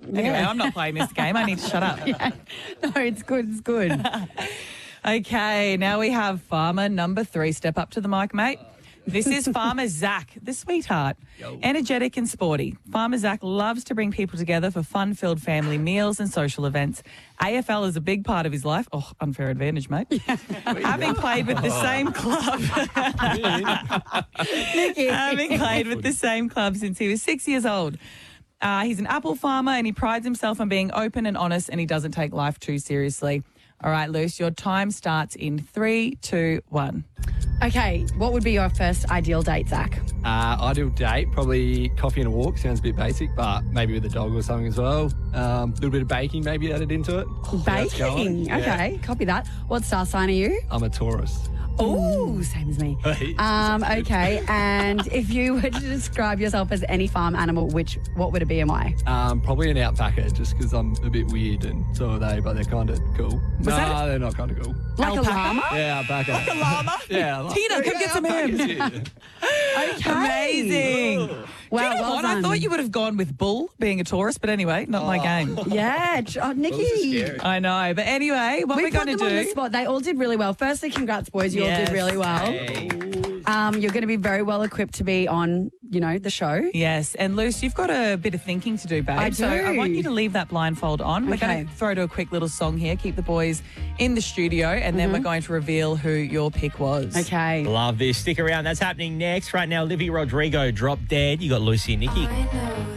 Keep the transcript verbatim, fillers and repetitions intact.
Anyway, Yeah. I'm not playing this game. I need to shut up. Yeah. No, it's good. It's good. Okay, now we have farmer number three. Step up to the mic, mate. This is Farmer Zach, the sweetheart. Yo. Energetic and sporty. Farmer Zach loves to bring people together for fun-filled family meals and social events. A F L is a big part of his life. Oh, unfair advantage, mate. Having played with the same club. Having played with the same club since he was six years old. Uh, he's an apple farmer and he prides himself on being open and honest, and he doesn't take life too seriously. All right, Luce, your time starts in three, two, one. Okay, what would be your first ideal date, Zach? Uh, ideal date, probably coffee and a walk. Sounds a bit basic, but maybe with a dog or something as well. A um, little bit of baking maybe added into it. See how it's going. Baking. Yeah. Okay, copy that. What star sign are you? I'm a Taurus. Oh, same as me. Um, okay, and if you were to describe yourself as any farm animal, which what would it be and why? Um, probably an alpaca, just because I'm a bit weird and so are they, but they're kind of cool. Was no, that they're not kind of cool. Like Alpaca? a llama? Yeah, alpaca. Like a llama? Yeah. Like, Tina, come get some hams. Okay. Amazing. Wow, Do you know well what? I done. thought you would have gone with bull, being a Taurus, but anyway, not my game. Yeah, oh, Nikki. scary. I know. But anyway, what We we're put going them to on the do... spot. They all did really well. Firstly, congrats, boys. You all Yes. did really well. Um, you're going to be very well equipped to be on, you know, the show. Yes, and Luce, you've got a bit of thinking to do, babe. I So I do. want you to leave that blindfold on. We're Okay. going to throw to a quick little song here, keep the boys in the studio, and then we're going to reveal who your pick was. Okay. Love this. Stick around. That's happening next. Right now, Livy Rodrigo, Drop Dead. You got Lucy and Nikki. I know